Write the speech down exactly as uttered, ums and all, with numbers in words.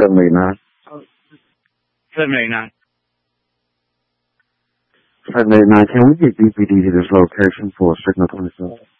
seven eight nine. seven eight nine. seven eight nine, can we get D P D to this location for signal twenty-seven?